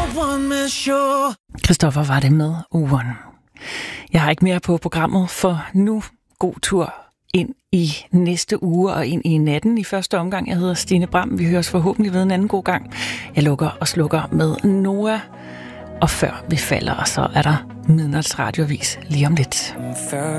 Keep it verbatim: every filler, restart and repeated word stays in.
Christoffer var det med One. Jeg har ikke mere på programmet for nu. God tur ind i næste uge og ind i natten i første omgang. Jeg hedder Stine Bram. Vi høres forhåbentlig ved en anden god gang. Jeg lukker og slukker med Noah. Og før vi falder, så er der Midnatsradioavis lige om lidt.